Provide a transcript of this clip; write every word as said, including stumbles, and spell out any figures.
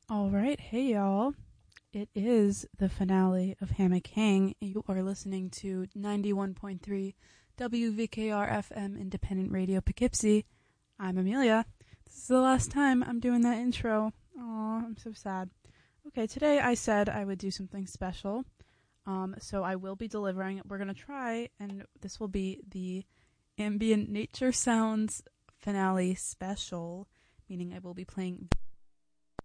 All right, hey y'all. It is the finale of Hammock Hang. You are listening to ninety-one point three W V K R F M Independent Radio Poughkeepsie. I'm Amelia. This is the last time I'm doing that intro. Aw, I'm so sad. Okay, today I said I would do something special. Um, so I will be delivering. We're going to try, and this will be the Ambient Nature Sounds finale special, meaning I will be playing